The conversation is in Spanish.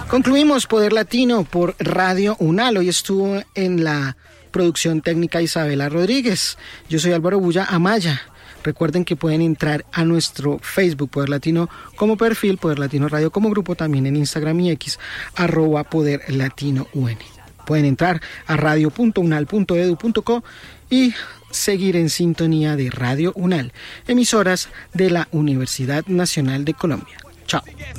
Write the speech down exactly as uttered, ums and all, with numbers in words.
Concluimos Poder Latino por Radio UNAL. Hoy estuvo en la producción técnica Isabela Rodríguez. Yo soy Álvaro Bulla Amaya. Recuerden que pueden entrar a nuestro Facebook Poder Latino como perfil, Poder Latino Radio como grupo, también en Instagram y X, arroba Poder Latino U N. Pueden entrar a radio punto unal punto edu punto co y seguir en sintonía de Radio UNAL, emisoras de la Universidad Nacional de Colombia. Chao.